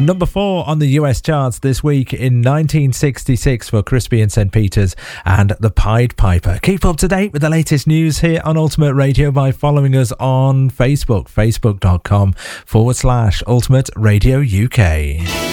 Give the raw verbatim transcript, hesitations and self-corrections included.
number four on the U S charts this week in nineteen sixty-six for Crispy and Saint Peters and the Pied Piper. Keep up to date with the latest news here on Ultimate Radio by following us on Facebook, facebook.com forward slash Ultimate Radio U K.